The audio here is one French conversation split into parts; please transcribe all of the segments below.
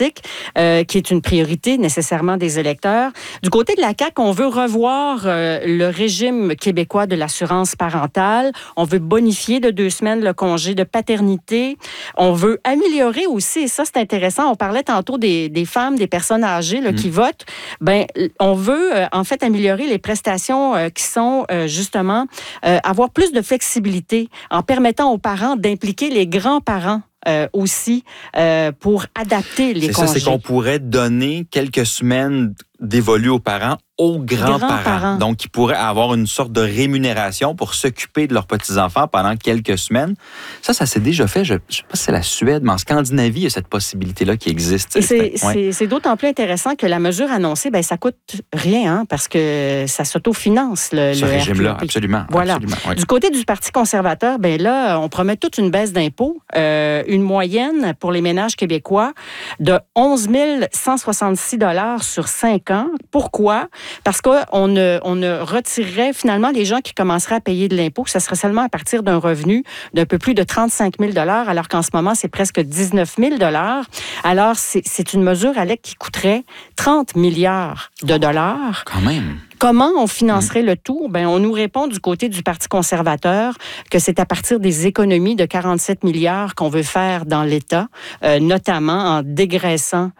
politique, qui est une priorité nécessairement des électeurs. Du côté de la CAQ, on veut revoir le régime québécois de l'assurance parentale. On veut bonifier de 2 semaines le congé de paternité. On veut améliorer aussi, et ça c'est intéressant, on parlait tantôt des femmes, des personnes âgées là, qui votent. Ben, on veut en fait améliorer les prestations qui sont justement avoir plus de flexibilité en permettant aux parents d'impliquer les grands-parents aussi pour adapter les congés. C'est ça, c'est qu'on pourrait donner quelques semaines dévolues aux parents aux grands-parents. Donc, ils pourraient avoir une sorte de rémunération pour s'occuper de leurs petits-enfants pendant quelques semaines. Ça s'est déjà fait. Je ne sais pas si c'est la Suède, mais en Scandinavie, il y a cette possibilité-là qui existe. C'est d'autant plus intéressant que la mesure annoncée, ben, ça coûte rien, hein, parce que ça s'autofinance, ce régime-là, absolument. Voilà. Absolument, oui. Du côté du Parti conservateur, ben là, on promet toute une baisse d'impôts, une moyenne pour les ménages québécois de 11 166 $ sur 5 ans. Pourquoi? Parce qu'on ne retirerait finalement les gens qui commenceraient à payer de l'impôt. Ça serait seulement à partir d'un revenu d'un peu plus de 35 000 $, alors qu'en ce moment, c'est presque 19 000 $. Alors, c'est une mesure, Alec, qui coûterait 30 milliards de dollars. Quand même. Comment on financerait le tout? Ben, on nous répond du côté du Parti conservateur que c'est à partir des économies de 47 milliards qu'on veut faire dans l'État, notamment en dégraissant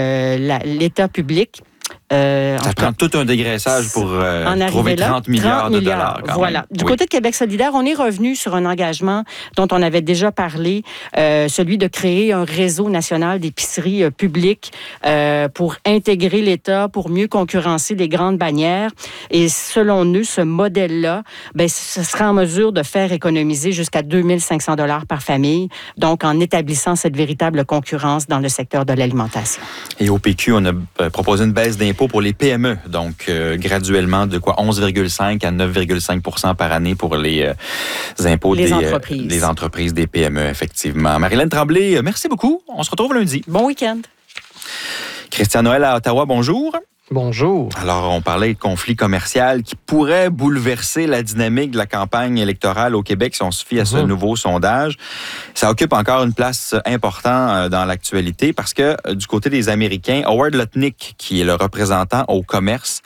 l'État public. Ça prend tout un dégraissage pour trouver 30 milliards de dollars. Voilà. Du côté de Québec solidaire, on est revenu sur un engagement dont on avait déjà parlé, celui de créer un réseau national d'épiceries publiques pour intégrer l'État, pour mieux concurrencer les grandes bannières. Et selon nous, ce modèle-là, ben, ce sera en mesure de faire économiser jusqu'à 2 500 $ par famille, donc en établissant cette véritable concurrence dans le secteur de l'alimentation. Et au PQ, on a proposé une baisse d'impôts pour les PME, donc graduellement de 11,5 à 9,5 % par année pour les impôts des entreprises, des PME, effectivement. Marilyn Tremblay, merci beaucoup. On se retrouve lundi. Bon week-end. Christian Noël à Ottawa, bonjour. Bonjour. Alors, on parlait de conflit commercial qui pourrait bouleverser la dynamique de la campagne électorale au Québec si on se fie à ce nouveau sondage. Ça occupe encore une place importante dans l'actualité parce que du côté des Américains, Howard Lutnick, qui est le représentant au commerce,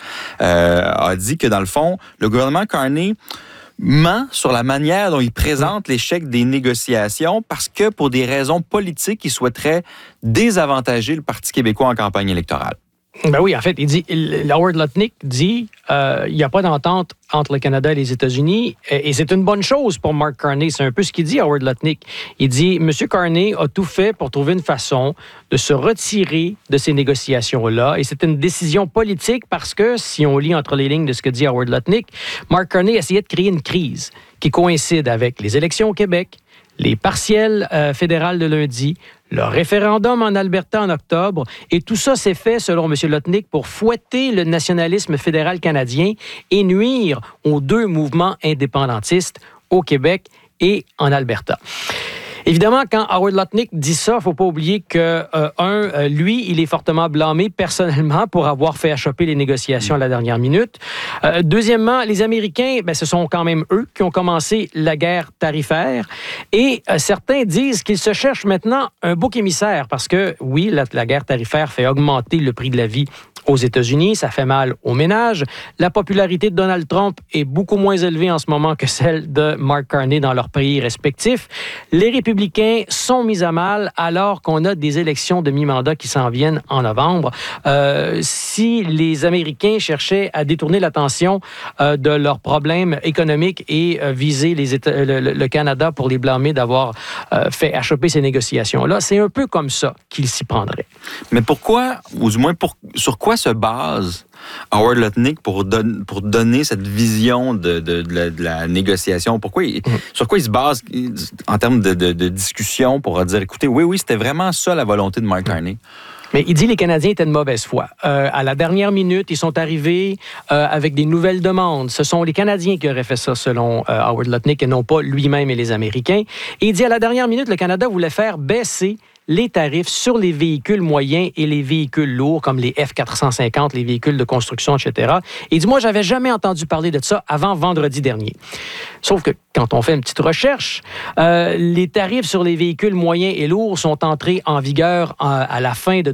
a dit que dans le fond, le gouvernement Carney ment sur la manière dont il présente l'échec des négociations parce que pour des raisons politiques, il souhaiterait désavantager le Parti québécois en campagne électorale. Ben oui, en fait, il dit, Howard Lutnick dit il n'y a pas d'entente entre le Canada et les États-Unis et c'est une bonne chose pour Mark Carney. C'est un peu ce qu'il dit, Howard Lutnick. Il dit, M. Carney a tout fait pour trouver une façon de se retirer de ces négociations-là et c'est une décision politique parce que, si on lit entre les lignes de ce que dit Howard Lutnick, Mark Carney essayait de créer une crise qui coïncide avec les élections au Québec, les partielles fédérales de lundi, le référendum en Alberta en octobre, et tout ça s'est fait, selon M. Lutnick, pour fouetter le nationalisme fédéral canadien et nuire aux 2 mouvements indépendantistes au Québec et en Alberta. Évidemment, quand Howard Lutnick dit ça, il ne faut pas oublier que, lui, il est fortement blâmé personnellement pour avoir fait achoper les négociations à la dernière minute. Deuxièmement, les Américains, ce sont quand même eux qui ont commencé la guerre tarifaire. Et certains disent qu'ils se cherchent maintenant un bouc émissaire parce que, oui, la guerre tarifaire fait augmenter le prix de la vie aux États-Unis, ça fait mal aux ménages. La popularité de Donald Trump est beaucoup moins élevée en ce moment que celle de Mark Carney dans leurs pays respectifs. Les républicains sont mis à mal alors qu'on a des élections de mi-mandat qui s'en viennent en novembre. Si les Américains cherchaient à détourner l'attention de leurs problèmes économiques et viser le Canada pour les blâmer d'avoir fait achoper ces négociations-là, c'est un peu comme ça qu'ils s'y prendraient. Mais pourquoi, ou du moins sur quoi se base Howard Lutnick pour donner cette vision de la négociation? Sur quoi il se base en termes de discussion pour dire, écoutez, oui, c'était vraiment ça la volonté de Mark Carney? Mais il dit que les Canadiens étaient de mauvaise foi. À la dernière minute, ils sont arrivés avec des nouvelles demandes. Ce sont les Canadiens qui auraient fait ça, selon Howard Lutnick, et non pas lui-même et les Américains. Et il dit, à la dernière minute, le Canada voulait faire baisser les tarifs sur les véhicules moyens et les véhicules lourds, comme les F450, les véhicules de construction, etc. Et il dit, moi, j'avais jamais entendu parler de ça avant vendredi dernier. Sauf que quand on fait une petite recherche, les tarifs sur les véhicules moyens et lourds sont entrés en vigueur à la fin de